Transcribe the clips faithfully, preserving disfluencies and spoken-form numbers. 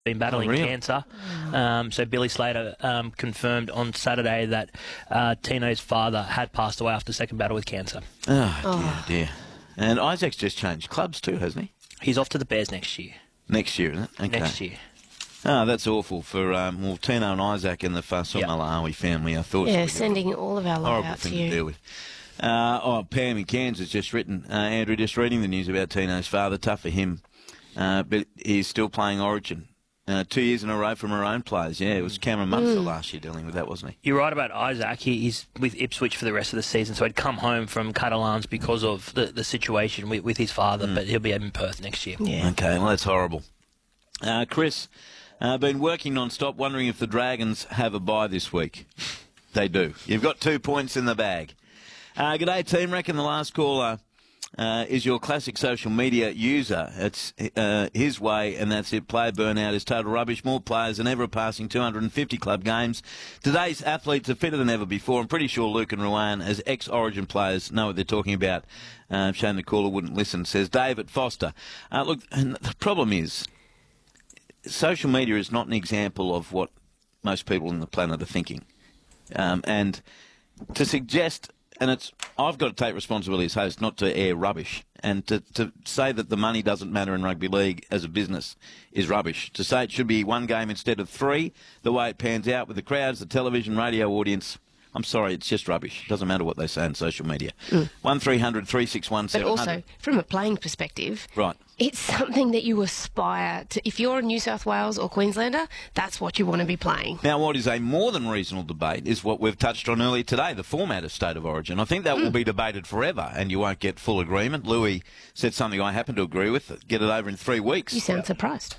been battling oh, really? cancer. Um, so Billy Slater um, confirmed on Saturday that uh, Tino's father had passed away after the second battle with cancer. Oh, Oh. dear, dear. And Isaac's just changed clubs too, hasn't he? He's off to the Bears next year. Next year, isn't it? Okay. Next year. Oh, that's awful for um, well, Tino and Isaac and the Faisal Yep. Malawi family. I thought Yeah, sending all of our love horrible out to thing to you. deal with. Uh, oh, Pam in Cairns has just written, uh, Andrew, just reading the news about Tino's father. Tough for him, uh, but he's still playing Origin. Uh, two years in a row from our own players. Yeah, it was Cameron Munster Mm. last year dealing with that, wasn't he? You're right about Isaac. He, he's with Ipswich for the rest of the season, so he'd come home from Catalans because of the, the situation with, with his father, Mm. but he'll be in Perth next year. Yeah. Okay, well, that's horrible. Uh, Chris, uh, been working non-stop, wondering if the Dragons have a bye this week. They do. You've got two points in the bag. Uh, g'day, team. Reckon the last caller uh, is your classic social media user. It's uh, his way, and that's it. Player burnout is total rubbish. More players than ever are passing two hundred fifty club games. Today's athletes are fitter than ever before. I'm pretty sure Luke and Ruan, as ex-Origin players, know what they're talking about. Uh, shame the caller wouldn't listen, says David Foster. Uh, look, and the problem is, social media is not an example of what most people on the planet are thinking. Um, and to suggest, and it's, I've got to take responsibility as host not to air rubbish, and to, to say that the money doesn't matter in rugby league as a business is rubbish. To say it should be one game instead of three, the way it pans out with the crowds, the television, radio audience, I'm sorry, it's just rubbish. It doesn't matter what they say on social media. Mm. one three hundred three six one But seven hundred. also, from a playing perspective, Right. it's something that you aspire to. If you're a New South Wales or Queenslander, that's what you want to be playing. Now, what is a more than reasonable debate is what we've touched on earlier today, the format of State of Origin. I think that Mm. will be debated forever, and you won't get full agreement. Louis said something I happen to agree with. Get it over in three weeks. You sound surprised.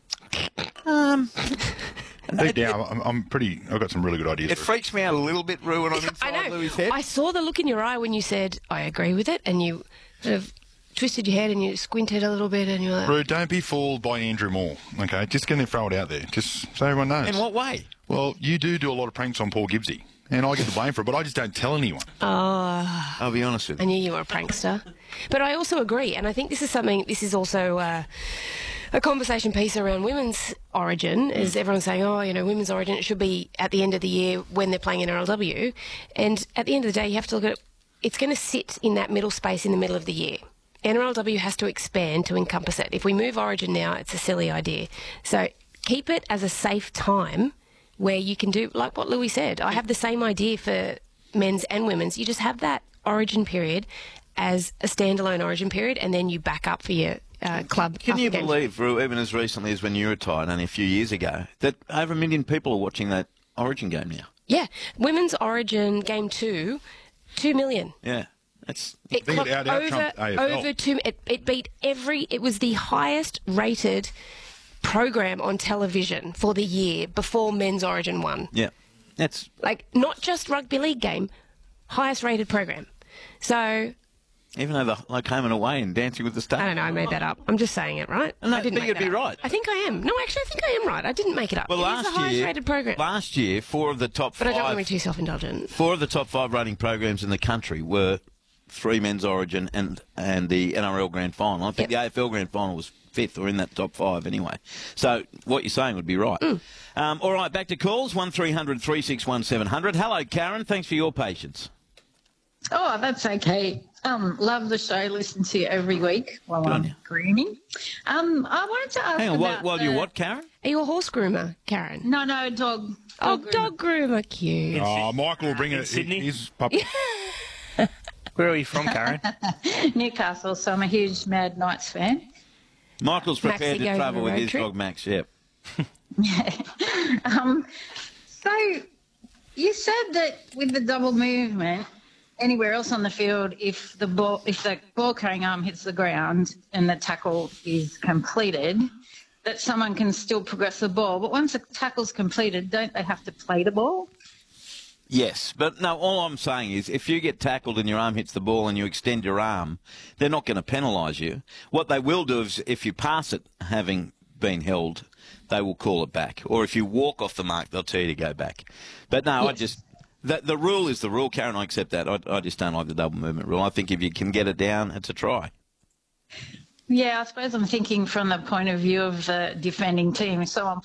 Um, Deep down, I'm, I'm pretty. I've got some really good ideas. it for it. freaks me out a little bit, Rue, when I'm I inside know. Louis' head. I saw the look in your eye when you said, I agree with it, and you sort of twisted your head and you squinted a little bit and you're like... Rude, don't be fooled by Andrew Moore, okay? Just going to throw it out there, just so everyone knows. In what way? Well, you do do a lot of pranks on Paul Gibbsy, and I get the blame for it, but I just don't tell anyone. Oh, I'll be honest with I you. knew you were a prankster. But I also agree, and I think this is something, this is also uh, a conversation piece around women's origin, is everyone saying, oh, you know, women's origin, it should be at the end of the year when they're playing in N R L W. And at the end of the day, you have to look at it, it's going to sit in that middle space in the middle of the year. N R L W has to expand to encompass it. If we move origin now, it's a silly idea. So keep it as a safe time where you can do, like what Louis said, I have the same idea for men's and women's. You just have that origin period as a standalone origin period, and then you back up for your uh, club. Can you games. believe, Rue, even as recently as when you retired, only a few years ago, that over a million people are watching that Origin game now? Yeah. Women's origin game two, two million. Yeah. That's It think it clocked out- out over, trumped A F L. over two. It, it beat every. It was the highest rated program on television for the year before Men's Origin won. yeah. That's Like not just rugby league game, highest rated program. So even though the, like home and away and Dancing with the Stars. I don't know. I made that up. I'm just saying it, right? No, I didn't but make you'd that be up. right. I think I am. No, actually, I think I am right. I didn't make it up. Well, it last is the highest year, rated program. last year, four of the top but I don't want to be five, too self-indulgent. four of the top five rating programs in the country were three men's Origin and and the N R L Grand Final. I think Yep. the A F L Grand Final was fifth or in that top five anyway. So what you're saying would be right. Mm. Um, all right, back to calls one three hundred three six one seven hundred. Hello, Karen. Thanks for your patience. Oh, that's okay. Um, love the show. Listen to you every week while Good on I'm you. grooming. Um, I wanted to ask Hang on, while, about while the... you what, Karen? Are you a horse groomer, Karen? No, no, dog. Oh, groomer. dog groomer, cute. Oh, Michael will bring In it. Sydney? His puppy. Where are you from, Karen? Newcastle, so I'm a huge Mad Knights fan. Michael's Maxie prepared to goes on travel a with road his trip. dog, Max, yep. Um, so you said that with the double movement, anywhere else on the field, if the ball, if the ball carrying arm hits the ground and the tackle is completed, that someone can still progress the ball. But once the tackle's completed, don't they have to play the ball? Yes, but no, all I'm saying is if you get tackled and your arm hits the ball and you extend your arm, they're not going to penalise you. What they will do is if you pass it having been held, they will call it back. Or if you walk off the mark, they'll tell you to go back. But no, I Yes. just... The, the rule is the rule, Karen. I accept that. I, I just don't like the double movement rule. I think if you can get it down, it's a try. Yeah, I suppose I'm thinking from the point of view of the defending team. If someone